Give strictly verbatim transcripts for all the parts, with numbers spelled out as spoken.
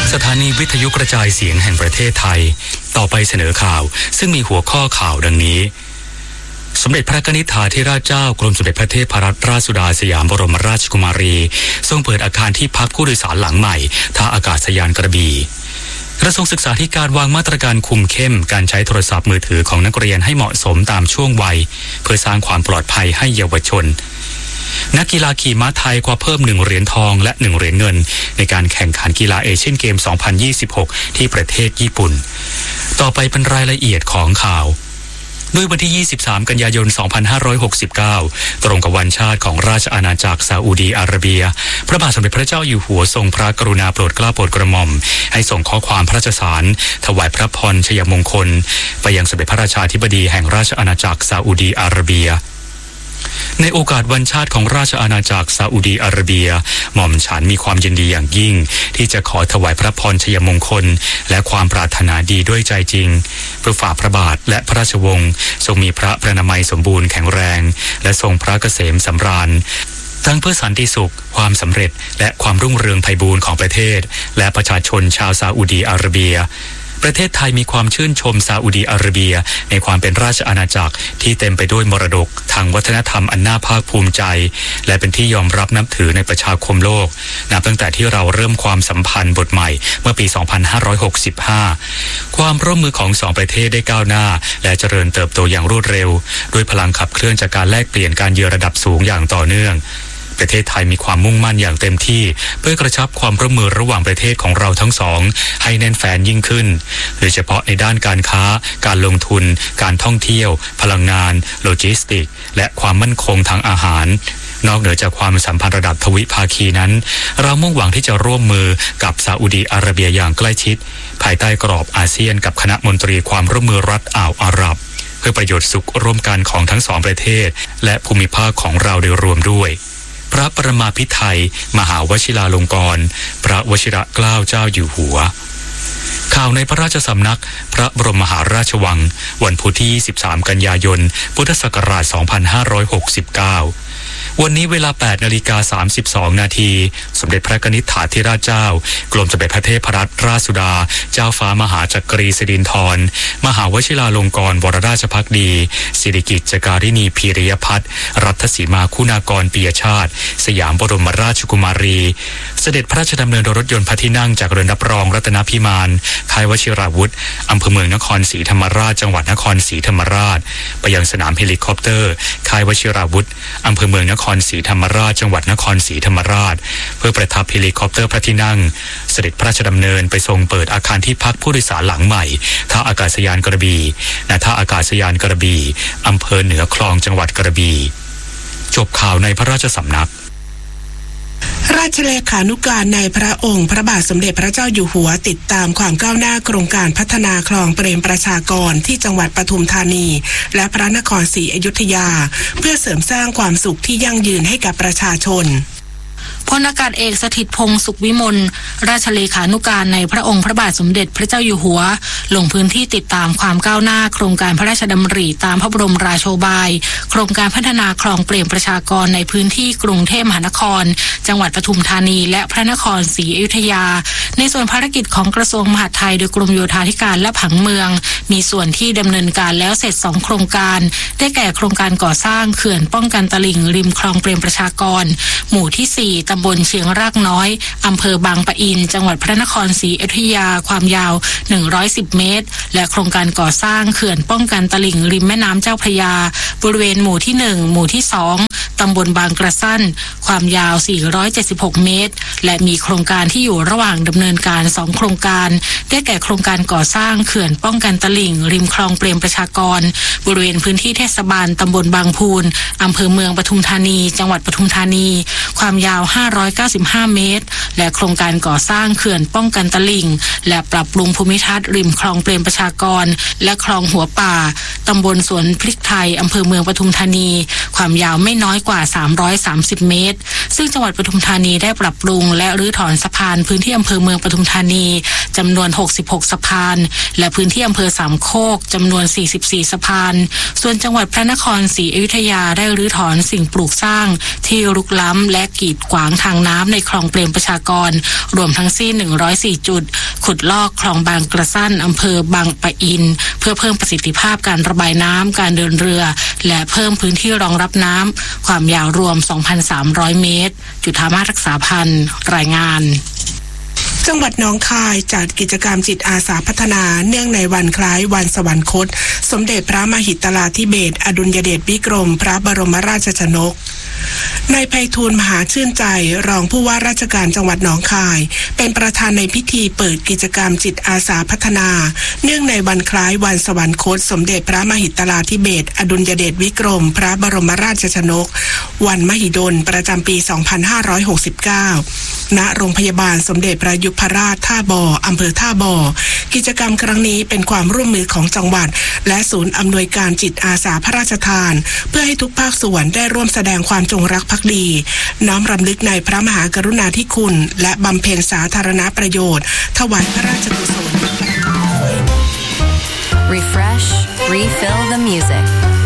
สถานีวิทยุกระจายเสียงแห่งประเทศไทยต่อไปเสนอข่าวซึ่งมีหัวข้อข่าวดังนี้สมเด็จพระกนิษฐาธิราชเจ้ากรมสมเด็จพระเทพรัตนราชสุดาสยามบรมราชกุมารีทรงเปิดอาคารที่พักผู้โดยสารหลังใหม่ท่าอากาศยานกระบี่กระทรวงศึกษาธิการวางมาตรการคุมเข้มการใช้โทรศัพท์มือถือของนักเรียนให้เหมาะสมตามช่วงวัยเพื่อสร้างความปลอดภัยให้เยาวชนนักกีฬาขี่ม้าไทยคว้าเพิ่มหนึ่งเหรียญทองและหนึ่งเหรียญเงินในการแข่งขันกีฬาเอเชียนเกม สองพันยี่สิบหก ที่ประเทศญี่ปุ่นต่อไปเป็นรายละเอียดของข่าวด้วยวันที่ยี่สิบสามกันยายนสองพันห้าร้อยหกสิบเก้าตรงกับวันชาติของราชอาณาจักรซาอุดีอาระเบียพระบาทสมเด็จพระเจ้าอยู่หัวทรงพระกรุณาโปรดเกล้าโปรดกระหม่อมให้ส่งข้อความพระราชสารถวายพระพรชัยมงคลไปยังสมเด็จพระราชาธิบดีแห่งราชอาณาจักรซาอุดีอาระเบียในโอกาสวันชาติของราชอาณาจักรซาอุดีอาระเบียหม่อมฉันมีความยินดีอย่างยิ่งที่จะขอถวายพระพรชัยมงคลและความปรารถนาดีด้วยใจจริงเพื่อฝ่าพระบาทและพระราชวงศ์ทรงมีพระพระนามัยสมบูรณ์แข็งแรงและทรงพระเกษมสำราญทั้งเพื่อสันติสุขความสำเร็จและความรุ่งเรืองไพบูลย์ของประเทศและประชาชนชาวซาอุดีอาระเบียประเทศไทยมีความชื่นชมซาอุดีอาระเบียในความเป็นราชอาณาจักรที่เต็มไปด้วยมรดกทางวัฒนธรรมอันน่าภาคภูมิใจและเป็นที่ยอมรับนับถือในประชาคมโลกนับตั้งแต่ที่เราเริ่มความสัมพันธ์บทใหม่เมื่อปี สองพันห้าร้อยหกสิบห้า ความร่วมมือของสองประเทศได้ก้าวหน้าและเจริญเติบโตอย่างรวดเร็วด้วยพลังขับเคลื่อนจากการแลกเปลี่ยนการเยือนระดับสูงอย่างต่อเนื่องประเทศไทยมีความมุ่งมั่นอย่างเต็มที่เพื่อกระชับความร่วมมือระหว่างประเทศของเราทั้งสองให้แน่นแฟ้นยิ่งขึ้นโดยเฉพาะในด้านการค้าการลงทุนการท่องเที่ยวพลังงานโลจิสติกส์และความมั่นคงทางอาหารนอกเหนือจากความสัมพันธ์ระดับทวิภาคีนั้นเรามุ่งหวังที่จะร่วมมือกับซาอุดีอาระเบียอย่างใกล้ชิดภายใต้กรอบอาเซียนกับคณะมนตรีความร่วมมือรัฐอ่าวอาหรับเพื่อประโยชน์สุขร่วมกันของทั้งสองประเทศและภูมิภาคของเราโดยรวมด้วยพระประมาภิไธยมหาวชิราลงกรณ์พระวชิรเกล้าเจ้าอยู่หัวข่าวในพระราชสำนักพระบรมมหาราชวังวันพุธที่ยี่สิบสามกันยายนพุทธศักราชสองพันห้าร้อยหกสิบเก้าวันนี้เวลา แปดนาฬิกาสามสิบสองนาทีสมเด็จพระกนิษฐาธิราชเจ้ากรมสมเด็จพระเทพรัตนราชสุดาเจ้าฟ้ามหาจักรีสิรินธรมหาวชิราลงกรณ์วรราชภักดีสิริกิติ์จการินีพีริยพัฒน์รัตสีมาคุณากรปิยชาติสยามบรมราชกุมารีเสด็จพระราชดำเนินโดยรถยนต์พระที่นั่งจากเรือนรับรองรัตนพิมานค่ายวชิราวุธอำเภอเมืองนครศรีธรรมราชจังหวัดนครศรีธรรมราชไปยังสนามเฮลิคอปเตอร์ค่ายวชิราวุธอำเภอเมืองนครศรีธรรมราชจังหวัดนครศรีธรรมราชเพื่อประทับเฮลิคอปเตอร์พระที่นั่งเสด็จพระราชดำเนินไปทรงเปิดอาคารที่พักผู้โดยสารหลังใหม่ท่าอากาศยานกระบี่ณท่าอากาศยานกระบี่อำเภอเหนือคลองจังหวัดกระบี่จบข่าวในพระราชสำนักราชเลขานุการในพระองค์พระบาทสมเด็จพระเจ้าอยู่หัวติดตามความก้าวหน้าโครงการพัฒนาคลองเปรมประชากรที่จังหวัดปทุมธานีและพระนครศรีอยุธยาเพื่อเสริมสร้างความสุขที่ยั่งยืนให้กับประชาชนพลอากาศเอกสถิตพงษ์สุขวิมลราชเลขานุการในพระองค์พระบาทสมเด็จพระเจ้าอยู่หัวลงพื้นที่ติดตามความก้าวหน้าโครงการพระราชดำริตามพระบรมราโชบายโครงการพัฒนาคลองเปรมประชากรในพื้นที่กรุงเทพมหานครจังหวัดปทุมธานีและพระนครศรีอยุธยาในส่วนภารกิจของกระทรวงมหาดไทยโดยกรมโยธาธิการและผังเมืองมีส่วนที่ดำเนินการแล้วเสร็จสองโครงการได้แก่โครงการก่อสร้างเขื่อนป้องกันตลิ่งริมคลองเปรมประชากรหมู่ที่สี่ตำบลเชียงรากน้อยอำเภอบางปะอินจังหวัดพระนครศรีอยุธยาความยาวหนึ่งร้อยสิบเมตรและโครงการก่อสร้างเขื่อนป้องกันตลิ่งริมแม่น้ำเจ้าพระยาบริเวณหมู่ที่หนึ่งหมู่ที่สองตำบลบางกระสั้นความยาวสี่ร้อยเจ็ดสิบหกเมตรและมีโครงการที่อยู่ระหว่างดำเนินการสองโครงการได้แก่โครงการก่อสร้างเขื่อนป้องกันตลิ่งริมคลองเปรมประชากรบริเวณพื้นที่เทศบาลตำบลบางพูนอำเภอเมืองปทุมธานีจังหวัดปทุมธานีความยาวห้าร้อยเก้าสิบห้าเมตรและโครงการก่อสร้างเขื่อนป้องกันตลิ่งและปรับปรุงภูมิทัศน์ริมคลองเปรมประชากรและคลองหัวป่าตำบลสวนพริกไทยอำเภอเมืองปทุมธานีความยาวไม่น้อยกว่ากว่าสามร้อยสามสิบเมตรซึ่งจังหวัดปทุมธานีได้ปรับปรุงและรื้อถอนสะพานพื้นที่อำเภอเมืองปทุมธานีจำนวนหกสิบหกสะพานและพื้นที่อำเภอสามโคกจำนวนสี่สิบสี่สะพานส่วนจังหวัดพระนครศรีอยุธยาได้รื้อถอนสิ่งปลูกสร้างที่รุกล้ำและกีดขวางทางน้ำในคลองเปรมประชากรรวมทั้งสิ้นหนึ่งร้อยสี่จุดขุดลอกคลองบางกระสั้นอำเภอบางปะอินเพื่อเพิ่มประสิทธิภาพการระบายน้ำการเดินเรือและเพิ่มพื้นที่รองรับน้ำความยาวรวม สองพันสามร้อย เมตรจุฑามาศรักษาพันธ์รายงานจังหวัดหนองคายจัดกิจกรรมจิตอาสาพัฒนาเนื่องในวันคล้ายวันสวรรคตสมเด็จพระมหิตลาธิเบศรอดุลยเดชวิกรมพระบรมราชชนกนายไพฑูรย์มหาชื่นใจรองผู้ว่าราชการจังหวัดหนองคายเป็นประธานในพิธีเปิดกิจกรรมจิตอาสาพัฒนาเนื่องในวันคล้ายวันสวรรคตสมเด็จพระมหิตลาธิเบศรอดุลยเดชวิกรมพระบรมราชชนกวันมหิดลประจำปีสองพันห้าร้อยหกสิบเก้าณโรงพยาบาลสมเด็จพระยุพราชท่าบ่ออำเภอท่าบ่อกิจกรรมครั้งนี้เป็นความร่วมมือของจังหวัดและศูนย์อำนวยการจิตอาสาพระราชทานเพื่อให้ทุกภาคส่วนได้ร่วมแสดงความจงรักภักดีน้อมรำลึกในพระมหากรุณาธิคุณและบำเพ็ญสาธารณประโยชน์ถวายพระราชกุศล Refresh, refill the music.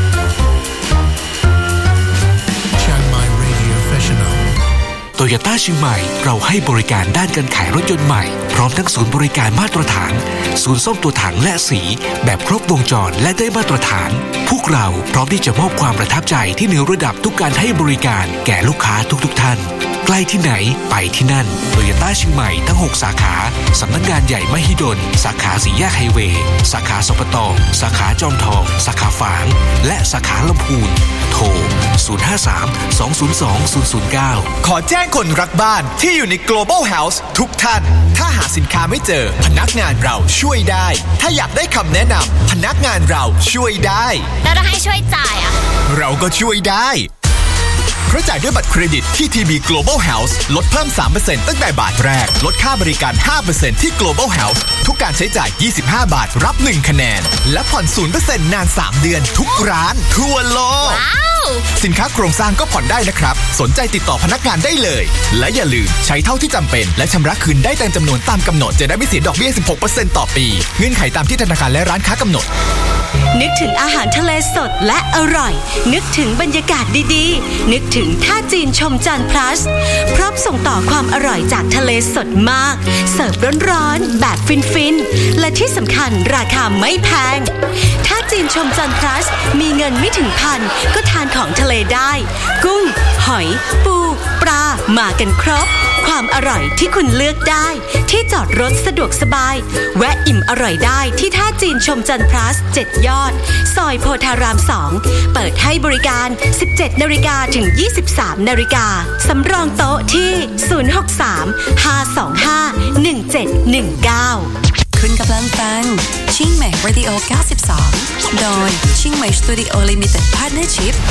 Chiang Mai Radio Professional โตโยต้าเชียงใหม่เราให้บริการด้านการขายรถยนต์ใหม่พร้อมทั้งศูนย์บริการมาตรฐานศูนย์ซ่อมตัวถังและสีแบบครบวงจรและได้มาตรฐานพวกเราพร้อมที่จะมอบความประทับใจที่เหนือระดับทุกการให้บริการแก่ลูกค้าทุกๆท่านใกล้ที่ไหนไปที่นั่นโตโยต้าเชียงใหม่ทั้งหกสาขาสำนักงานใหญ่มหิดลสาขาสี่แยกไฮเวย์สาขาสปต.สาขาจอมทองสาขาฝางและสาขาลำพูนโทรศูนย์ ห้า สาม สอง ศูนย์ สอง ศูนย์ ศูนย์ เก้าขอแจ้งคนรักบ้านที่อยู่ใน Global House ทุกท่านถ้าหาสินค้าไม่เจอพนักงานเราช่วยได้ถ้าอยากได้คำแนะนำพนักงานเราช่วยได้แล้วถ้าให้ช่วยจ่ายอ่ะเราก็ช่วยได้เพราะจ่ายด้วยบัตรเครดิตที่ ที บี Global House ลดเพิ่ม สามเปอร์เซ็นต์ ตั้งแต่บาทแรกลดค่าบริการ ห้าเปอร์เซ็นต์ ที่ Global House ทุกการใช้จ่ายยี่สิบห้าบาทรับหนึ่งคะแนนและผ่อน ศูนย์เปอร์เซ็นต์ นานสามเดือนทุกร้านทั่วโลกสินค้าโครงสร้างก็ผ่อนได้นะครับสนใจติดต่อพนักงานได้เลยและอย่าลืมใช้เท่าที่จำเป็นและชำระคืนได้ตามจำนวนตามกำหนดจะได้ไม่เสียดอกเบี้ย สิบหกเปอร์เซ็นต์ ต่อปีเงื่อนไขตามที่ธนาคารและร้านค้ากำหนดนึกถึงอาหารทะเลสดและอร่อยนึกถึงบรรยากาศดีๆนึกถึงท่าจีนชมจันทร์ plus พร้อมส่งต่อความอร่อยจากทะเลสดมากเสิร์ฟร้อนๆแบบฟินๆและที่สำคัญราคาไม่แพงท่าจีนชมจันทร์ plus มีเงินไม่ถึงพันก็ทานของทะเลได้กุ้งหอยปูปลามากันครบความอร่อยที่คุณเลือกได้ที่จอดรถสะดวกสบายแวะอิ่มอร่อยได้ที่ท่าจีนชมจันทร์ plus เจ็ดยอดซอยโพธารามสองเปิดให้บริการ สิบเจ็ดนาฬิกา ถึง ยี่สิบสามนาฬิกาสำรองโต๊ะที่ศูนย์ หก สาม ห้า สอง ห้า หนึ่ง เจ็ด หนึ่ง เก้าคุณกำลังฟังชิงใหม่ Radio เก้าสิบสองโดยชิงใหม่ Studio Limited Partnership